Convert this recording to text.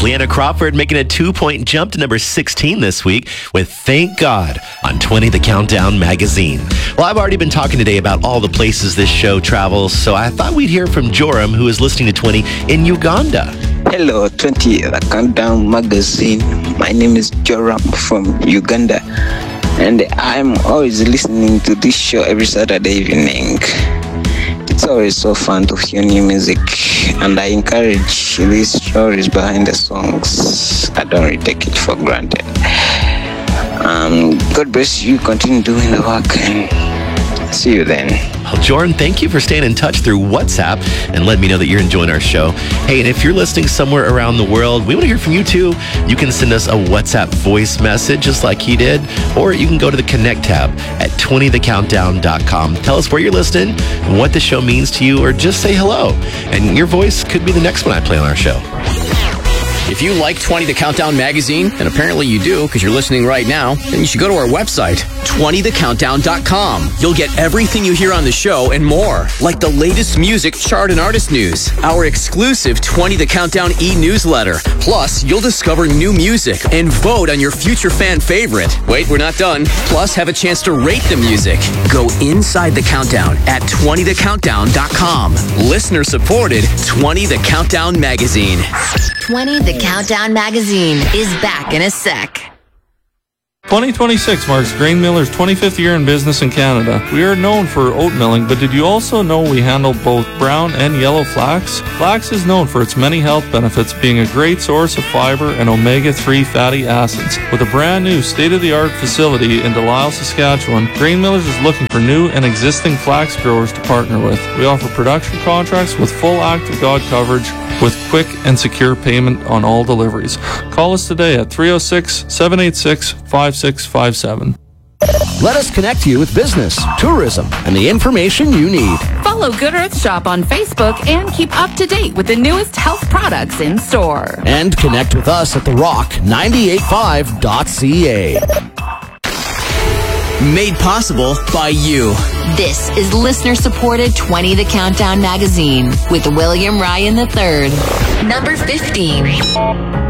is Leanna Crawford making a 2-point jump to number 16 this week with Thank God on 20 The Countdown magazine. Well, I've already been talking today about all the places this show travels, so I thought we'd hear from Joram, who is listening to 20 in Uganda. Hello, 20 The Countdown magazine. My name is Joram from Uganda, and I'm always listening to this show every Saturday evening. It's always so fun to hear new music, and I encourage these stories behind the songs. I don't really take it for granted. God bless you. Continue doing the work, and see you then. Well, Jordan, thank you for staying in touch through WhatsApp and letting me know that you're enjoying our show. Hey, and if you're listening somewhere around the world, we want to hear from you too. You can send us a WhatsApp voice message just like he did, or you can go to the Connect tab at 20thecountdown.com. Tell us where you're listening, what the show means to you, or just say hello. And your voice could be the next one I play on our show. If you like 20 The Countdown magazine, and apparently you do because you're listening right now, then you should go to our website, 20thecountdown.com. You'll get everything you hear on the show and more, like the latest music, chart, and artist news, our exclusive 20 The Countdown e-newsletter. Plus, you'll discover new music and vote on your future fan favorite. Wait, we're not done. Plus, have a chance to rate the music. Go inside the countdown at 20thecountdown.com. Listener supported 20 The Countdown magazine. 20 The Countdown magazine is back in a sec. 2026 marks Grain Miller's 25th year in business in Canada. We are known for oat milling, but did you also know we handle both brown and yellow flax? Flax is known for its many health benefits, being a great source of fiber and omega-3 fatty acids. With a brand new state-of-the-art facility in Delisle, Saskatchewan, Grain Millers is looking for new and existing flax growers to partner with. We offer production contracts with full act of God coverage with quick and secure payment on all deliveries. Call us today at 306-786-5657. Let us connect you with business, tourism, and the information you need. Follow Good Earth Shop on Facebook and keep up to date with the newest health products in store. And connect with us at therock985.ca. Made possible by you. This is listener-supported 20 The Countdown magazine with William Ryan III. Number 15.